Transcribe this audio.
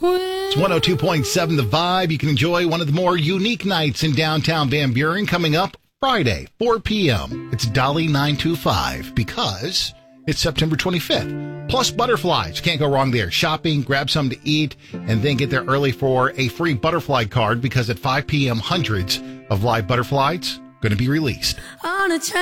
It's 102.7 The Vibe. You can enjoy one of the more unique nights in downtown Van Buren coming up Friday, 4 p.m. It's Dolly 925 because it's September 25th. Plus butterflies. Can't go wrong there. Shopping, grab something to eat, and then get there early for a free butterfly card because at 5 p.m. hundreds of live butterflies going to be released. On a